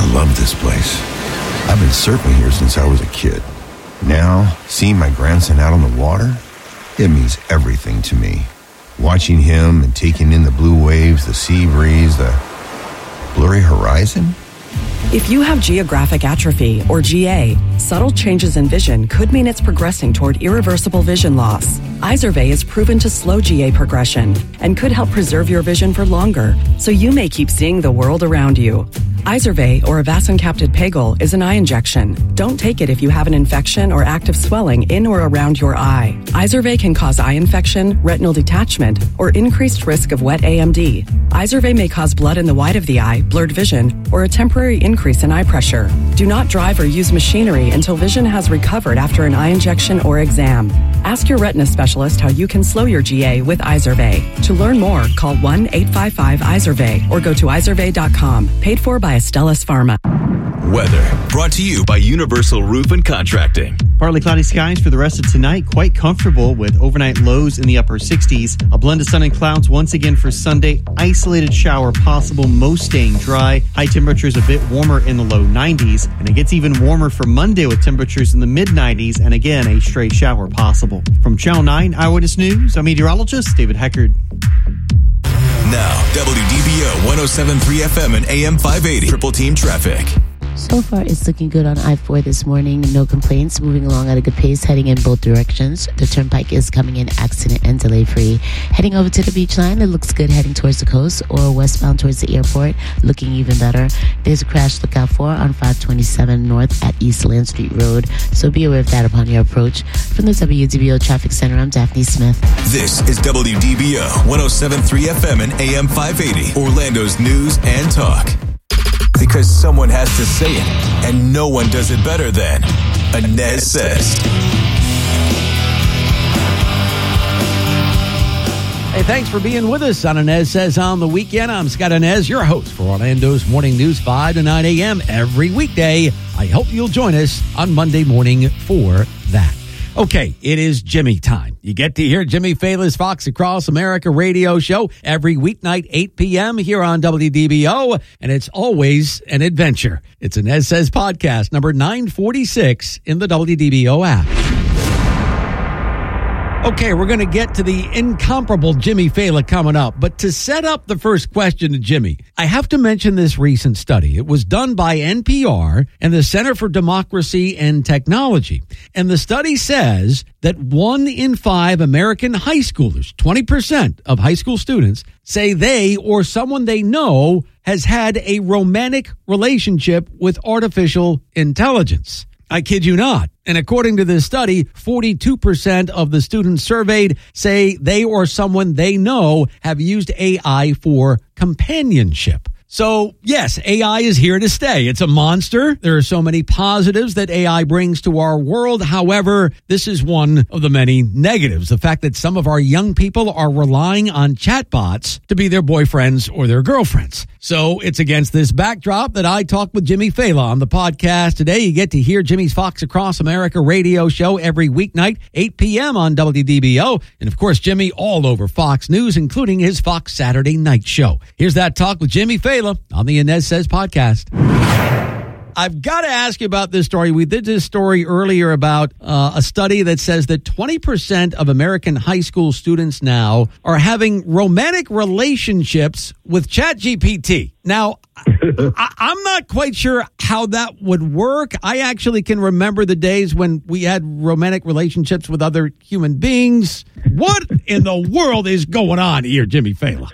I love this place. I've been surfing here since I was a kid. Now, seeing my grandson out on the water, it means everything to me. Watching him and taking in the blue waves, the sea breeze, the blurry horizon. If you have geographic atrophy, or GA, subtle changes in vision could mean it's progressing toward irreversible vision loss. Izervay is proven to slow GA progression and could help preserve your vision for longer, so you may keep seeing the world around you. Izervay, or avacincaptad pegol, is an eye injection. Don't take it if you have an infection or active swelling in or around your eye. Izervay can cause eye infection, retinal detachment, or increased risk of wet AMD. Izervay may cause blood in the white of the eye, blurred vision, or a temporary increase in eye pressure. Do not drive or use machinery until vision has recovered after an eye injection or exam. Ask your retina specialist how you can slow your GA with Izervay. To learn more, call 1-855-IZERVAY or go to izervay.com. Paid for by Astellas Pharma. Weather brought to you by Universal Roof and Contracting. Partly cloudy skies for the rest of tonight. Quite comfortable with overnight lows in the upper 60s. A blend of sun and clouds once again for Sunday. Isolated shower possible, most staying dry. High temperatures a bit warmer in the low 90s. And it gets even warmer for Monday with temperatures in the mid 90s. And again, a stray shower possible. From Channel 9 Eyewitness News, I'm meteorologist David Heckard. Now, WDBO 107.3 FM and AM 580. Triple Team Traffic. So far, it's looking good on I-4 this morning. No complaints. Moving along at a good pace, heading in both directions. The turnpike is coming in accident and delay-free. Heading over to the beach line, it looks good heading towards the coast or westbound towards the airport, looking even better. There's a crash to look out for on 527 North at East Land Street Road, so be aware of that upon your approach. From the WDBO Traffic Center, I'm Daphne Smith. This is WDBO 107.3 FM and AM 580, Orlando's news and talk. Because someone has to say it, and no one does it better than Inez Says. Hey, thanks for being with us on Inez Says on the weekend. I'm Scott Inez, your host for Orlando's Morning News, 5 to 9 a.m. every weekday. I hope you'll join us on Monday morning for that. Okay, it is Jimmy time. You get to hear Jimmy Fallon's Fox Across America radio show every weeknight, 8 p.m. here on WDBO, and it's always an adventure. It's an Inez Says podcast, number 946 in the WDBO app. Okay, we're going to get to the incomparable Jimmy Fallon coming up. But to set up the first question to Jimmy, I have to mention this recent study. It was done by NPR and the Center for Democracy and Technology. And the study says that 1 in 5 American high schoolers, 20% of high school students, say they or someone they know has had a romantic relationship with artificial intelligence. I kid you not. And according to this study, 42% of the students surveyed say they or someone they know have used AI for companionship. So, yes, AI is here to stay. It's a monster. There are so many positives that AI brings to our world. However, this is one of the many negatives. The fact that some of our young people are relying on chatbots to be their boyfriends or their girlfriends. So it's against this backdrop that I talk with Jimmy Fallon on the podcast today. You get to hear Jimmy's Fox Across America radio show every weeknight, 8 p.m. on WDBO. And, of course, Jimmy all over Fox News, including his Fox Saturday night show. Here's that talk with Jimmy Fallon on the Inez Says podcast. I've got to ask you about this story. We did this story earlier about a study that says that 20% of American high school students now are having romantic relationships with ChatGPT. Now, I'm not quite sure how that would work. I actually can remember the days when we had romantic relationships with other human beings. What in the world is going on here, Jimmy Fallon?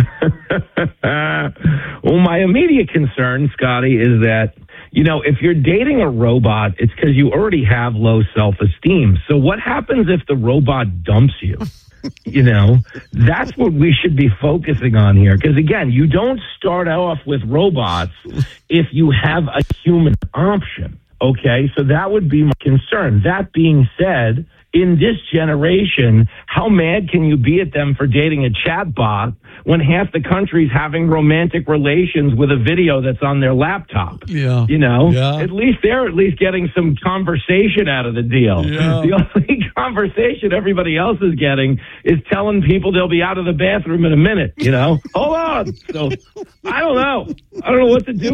Well, my immediate concern, Scotty, is that, if you're dating a robot, it's because you already have low self-esteem. So what happens if the robot dumps you? That's what we should be focusing on here. Because, again, you don't start off with robots if you have a human option. Okay, so that would be my concern. That being said, in this generation, how mad can you be at them for dating a chatbot when half the country's having romantic relations with a video that's on their laptop? Yeah. At least they're getting some conversation out of the deal. Yeah. The only conversation everybody else is getting is telling people they'll be out of the bathroom in a minute, Hold on. So I don't know what to do